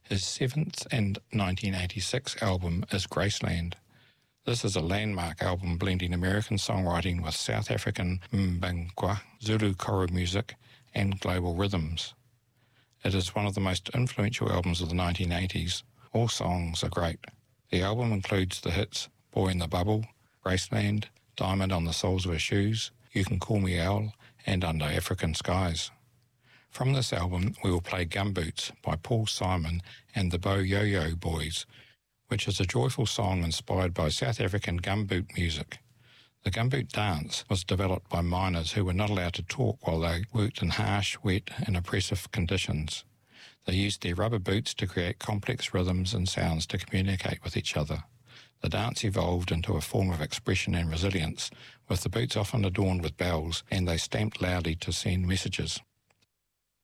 His seventh and 1986 album is Graceland. This is a landmark album blending American songwriting with South African mbangwa, Zulu choral music, and global rhythms. It is one of the most influential albums of the 1980s. All songs are great. The album includes the hits Boy in the Bubble, Graceland, Diamond on the Soles of Her Shoes, You Can Call Me Al, and Under African Skies. From this album, we will play Gumboots by Paul Simon and the Bo Yo-Yo Boys, which is a joyful song inspired by South African gumboot music. The gumboot dance was developed by miners who were not allowed to talk while they worked in harsh, wet and oppressive conditions. They used their rubber boots to create complex rhythms and sounds to communicate with each other. The dance evolved into a form of expression and resilience, with the boots often adorned with bells, and they stamped loudly to send messages.